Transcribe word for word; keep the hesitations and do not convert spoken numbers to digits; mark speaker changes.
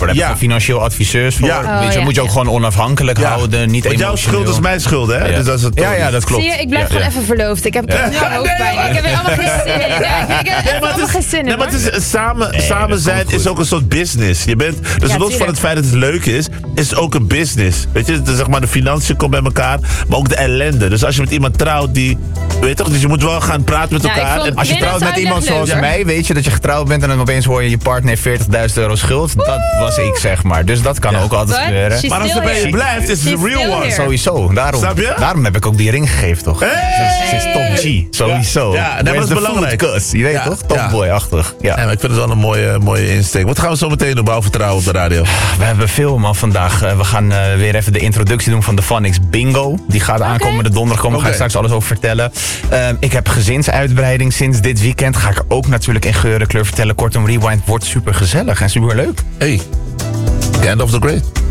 Speaker 1: Daar heb je
Speaker 2: Ja.
Speaker 1: financieel adviseurs voor.
Speaker 2: Ja.
Speaker 1: Weet je,
Speaker 3: Oh,
Speaker 1: dat
Speaker 3: ja.
Speaker 1: moet je ook gewoon onafhankelijk
Speaker 2: Ja.
Speaker 1: houden. Niet
Speaker 2: Want jouw
Speaker 1: emotioneel.
Speaker 2: schuld is mijn schuld, hè?
Speaker 1: Ja.
Speaker 2: Dus dat is het
Speaker 1: ja,
Speaker 2: toch
Speaker 1: ja,
Speaker 2: niet.
Speaker 1: dat klopt.
Speaker 3: Zie je, ik blijf
Speaker 1: Ja,
Speaker 3: gewoon
Speaker 1: ja.
Speaker 3: even verloofd. Ik heb
Speaker 2: Ja.
Speaker 3: ja, hoofdpijn. Ik heb er allemaal geen zin in. Ja, ik ik heb er
Speaker 2: maar
Speaker 3: allemaal
Speaker 2: het
Speaker 3: geen
Speaker 2: is,
Speaker 3: zin in.
Speaker 2: nee, maar het
Speaker 3: hoor.
Speaker 2: is, samen,
Speaker 1: Nee,
Speaker 2: samen
Speaker 1: dat
Speaker 2: zijn
Speaker 1: komt goed.
Speaker 2: is ook een soort business. Je bent, dus
Speaker 3: Ja,
Speaker 2: los van
Speaker 3: tuurlijk.
Speaker 2: het feit dat het leuk is, is het ook een business. Weet je, dus zeg maar de financiën komen bij elkaar, maar ook de ellende. Dus als je met iemand trouwt die, weet toch, dus je moet wel gaan praten met
Speaker 3: Ja, ik
Speaker 2: elkaar.
Speaker 3: vond-
Speaker 2: En
Speaker 1: Als je
Speaker 3: Binnen
Speaker 1: trouwt met
Speaker 3: het
Speaker 1: iemand
Speaker 3: uitleg
Speaker 1: zoals
Speaker 3: leuker.
Speaker 1: mij, weet je dat je getrouwd bent en dan opeens hoor je je partner heeft veertigduizend euro schuld. Dat was ik, zeg maar. Dus dat kan
Speaker 2: Ja.
Speaker 1: ook altijd
Speaker 3: What?
Speaker 1: gebeuren.
Speaker 3: She's
Speaker 2: maar als
Speaker 3: still
Speaker 2: het bij je
Speaker 3: here.
Speaker 2: blijft, is het
Speaker 3: She's
Speaker 2: een real
Speaker 3: still
Speaker 2: one.
Speaker 3: here.
Speaker 1: Sowieso, daarom,
Speaker 2: Snap je?
Speaker 1: daarom heb ik ook die ring gegeven, toch?
Speaker 2: Hey!
Speaker 1: Ze is top G, sowieso.
Speaker 2: Ja, ja, nee, maar
Speaker 1: Where's
Speaker 2: dat is
Speaker 1: the
Speaker 2: belangrijk.
Speaker 1: food, cuz? Je weet
Speaker 2: Ja,
Speaker 1: toch?
Speaker 2: ja.
Speaker 1: Topboy-achtig. Ja.
Speaker 2: Nee, maar ik vind het wel een mooie, mooie insteek. Wat gaan we zo meteen doen, behalve vertrouwen op de radio?
Speaker 1: We hebben veel, man, vandaag. Uh, we gaan uh, weer even de introductie doen van de Phonics Bingo. Die gaat aankomende donderdag komen. Daar ga ik
Speaker 2: Oké.
Speaker 1: straks alles over vertellen. Uh, ik heb gezinsuitbreiding sinds dit weekend. Ga ik ook natuurlijk in geur en kleur vertellen. Kortom, Rewind wordt super gezellig en super leuk.
Speaker 2: Hey, the end of the great.